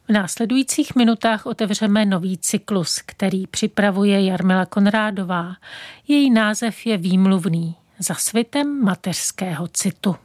V následujících minutách otevřeme nový cyklus, který připravuje Jarmila Konrádová. Její název je výmluvný. Za svitem mateřského citu.